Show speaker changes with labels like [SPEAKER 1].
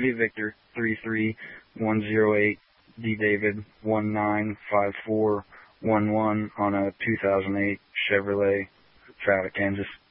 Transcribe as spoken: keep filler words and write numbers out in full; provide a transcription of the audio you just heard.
[SPEAKER 1] V Victor three three one zero eight, D David one nine five four one one on a two thousand eight Chevrolet out of Kansas.